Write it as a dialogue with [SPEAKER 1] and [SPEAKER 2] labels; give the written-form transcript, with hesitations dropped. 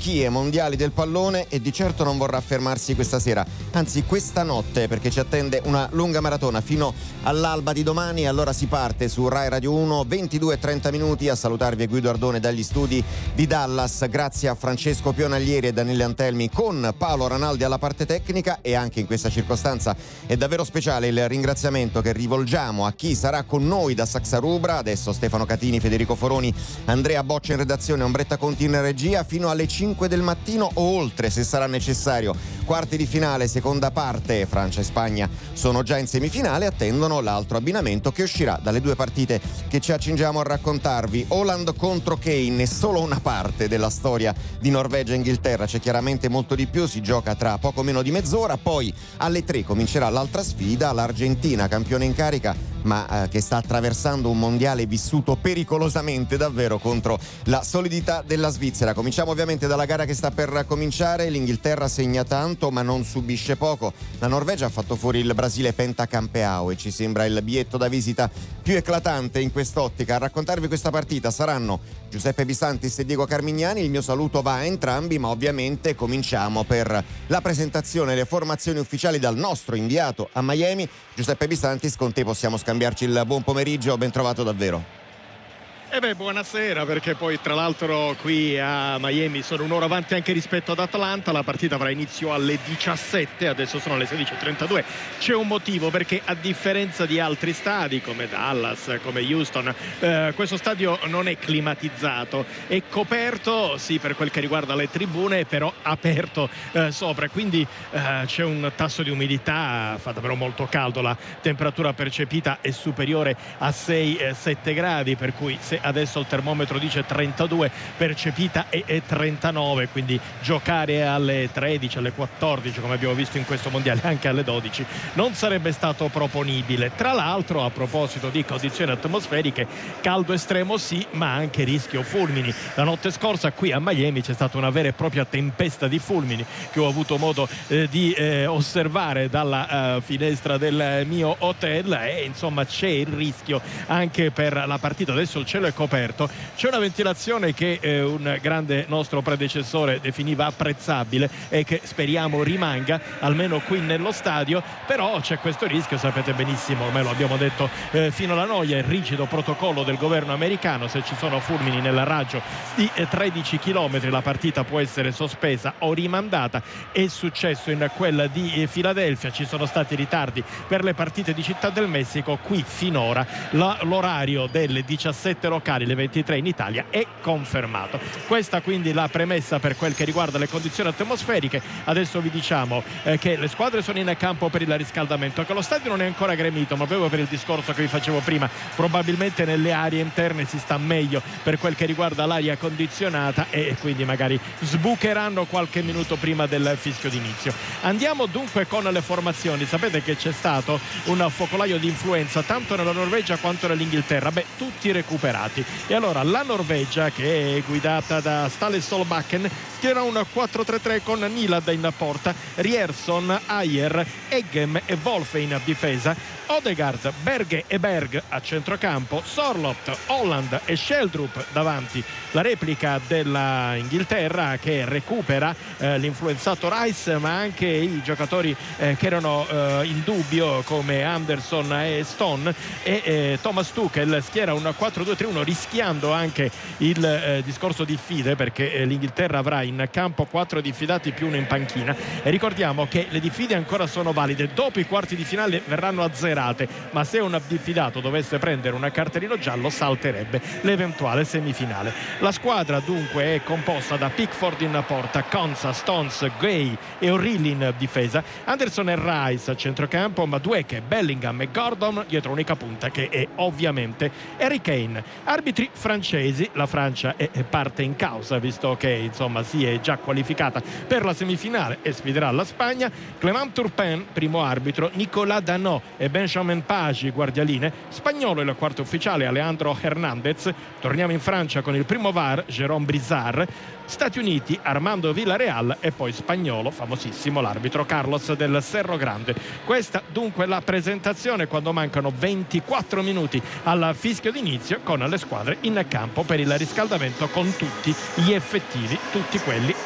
[SPEAKER 1] anarchie mondiali del pallone e di certo non vorrà fermarsi questa sera, anzi questa notte, perché ci attende una lunga maratona fino all'alba di domani. Allora si parte su Rai Radio 1, 22:30 minuti. A salutarvi è Guido Ardone dagli studi di Dallas, grazie a Francesco Pionaglieri e Daniele Antelmi con Paolo Ranaldi alla parte tecnica. E anche in questa circostanza è davvero speciale il ringraziamento che rivolgiamo a chi sarà con noi da Saxarubra, adesso Stefano Catini, Federico Foroni, Andrea Boccia in redazione, Ombretta Conti in regia, fino alle 5 del mattino o oltre se sarà necessario. Quarti di finale, seconda parte, Francia e Spagna sono già in semifinale, attendono l'altro abbinamento che uscirà dalle due partite che ci accingiamo a raccontarvi. Holland contro Kane è solo una parte della storia di Norvegia e Inghilterra, c'è chiaramente molto di più, si gioca tra poco meno di mezz'ora, poi alle 3 comincerà l'altra sfida, l'Argentina, campione in carica ma che sta attraversando un mondiale vissuto pericolosamente davvero contro la solidità della Svizzera. Cominciamo ovviamente dalla gara che sta per cominciare. L'Inghilterra segna tanto ma non subisce poco. La Norvegia ha fatto fuori il Brasile pentacampeao e ci sembra il biglietto da visita più eclatante in quest'ottica. A raccontarvi questa partita saranno Giuseppe Bisantis e Diego Carmignani. Il mio saluto va a entrambi, ma ovviamente cominciamo per la presentazione e le formazioni ufficiali dal nostro inviato a Miami. Giuseppe Bisantis, con te possiamo scambiarci il buon pomeriggio, ben trovato davvero.
[SPEAKER 2] Buonasera, perché poi tra l'altro qui a Miami sono un'ora avanti anche rispetto ad Atlanta. La partita avrà inizio alle 17, adesso sono le 16:32. C'è un motivo, perché a differenza di altri stadi come Dallas, come Houston, questo stadio non è climatizzato, è coperto sì per quel che riguarda le tribune, però aperto sopra, quindi c'è un tasso di umidità, fa davvero molto caldo, la temperatura percepita è superiore a 6-7 gradi, per cui se adesso il termometro dice 32, percepita è 39, quindi giocare alle 13, alle 14 come abbiamo visto in questo mondiale, anche alle 12 non sarebbe stato proponibile. Tra l'altro, a proposito di condizioni atmosferiche, caldo estremo sì, ma anche rischio fulmini. La notte scorsa qui a Miami c'è stata una vera e propria tempesta di fulmini che ho avuto modo di osservare dalla finestra del mio hotel, e insomma c'è il rischio anche per la partita. Adesso il cielo è coperto, c'è una ventilazione che un grande nostro predecessore definiva apprezzabile e che speriamo rimanga almeno qui nello stadio, però c'è questo rischio, sapete benissimo, ormai lo abbiamo detto fino alla noia, il rigido protocollo del governo americano: se ci sono fulmini nel raggio di 13 km la partita può essere sospesa o rimandata. È successo in quella di Filadelfia, ci sono stati ritardi per le partite di Città del Messico. Qui finora l'orario delle 17 locali, le 23 in Italia, è confermato. Questa quindi la premessa per quel che riguarda le condizioni atmosferiche. Adesso vi diciamo che le squadre sono in campo per il riscaldamento, che lo stadio non è ancora gremito, ma proprio per il discorso che vi facevo prima, probabilmente nelle aree interne si sta meglio per quel che riguarda l'aria condizionata, e quindi magari sbucheranno qualche minuto prima del fischio d'inizio. Andiamo dunque con le formazioni. Sapete che c'è stato un focolaio di influenza tanto nella Norvegia quanto nell'Inghilterra, tutti recuperati. E allora la Norvegia, che è guidata da Ståle Solbakken, schiera un 4-3-3 con Nilad in porta, Rierson, Ajer, Eggem e Wolfe in difesa, Odegaard, Berge e Berg a centrocampo, Sorloth, Holland e Sheldrup davanti. La replica della Inghilterra, che recupera l'influenzato Rice, ma anche i giocatori che erano in dubbio come Anderson e Stone, e Thomas Tuchel schiera un 4-2-3-1, rischiando anche il discorso diffide, perché l'Inghilterra avrà in campo 4 diffidati più uno in panchina, e ricordiamo che le diffide ancora sono valide, dopo i quarti di finale verranno azzerate, ma se un diffidato dovesse prendere un cartellino giallo salterebbe l'eventuale semifinale. La squadra dunque è composta da Pickford in porta, Konsa, Stones, Gay e O'Reilly in difesa, Anderson e Rice a centrocampo, Madueke, Bellingham e Gordon dietro unica punta, che è ovviamente Harry Kane. Arbitri francesi, la Francia è parte in causa, visto che insomma si è già qualificata per la semifinale e sfiderà la Spagna. Clément Turpin, primo arbitro, Nicolas Danot e Benjamin Page, guardialine. Spagnolo il quarto ufficiale, Alejandro Hernandez. Torniamo in Francia con il primo VAR, Jérôme Brizard. Stati Uniti, Armando Villarreal, e poi spagnolo, famosissimo, l'arbitro Carlos del Cerro Grande. Questa dunque la presentazione quando mancano 24 minuti al fischio d'inizio, con le squadre in campo per il riscaldamento con tutti gli effettivi, tutti quelli